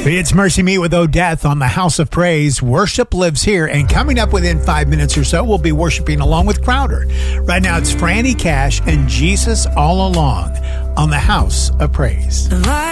It's Mercy Meet with Odeth on the House of Praise. Worship lives here, and coming up within 5 minutes or so, we'll be worshiping along with Crowder. Right now, it's Franny Cash and Jesus All Along on the House of Praise.